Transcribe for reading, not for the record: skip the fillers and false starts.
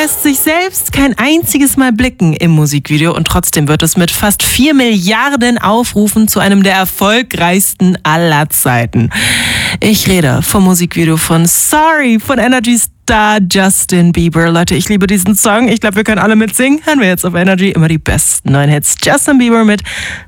lässt sich selbst kein einziges Mal blicken im Musikvideo und trotzdem wird es mit fast 4 Milliarden Aufrufen zu einem der erfolgreichsten aller Zeiten. Ich rede vom Musikvideo von Sorry von Energy Star Justin Bieber. Leute, ich liebe diesen Song. Ich glaube, wir können alle mitsingen. Hören wir jetzt auf Energy immer die besten neuen Hits. Justin Bieber mit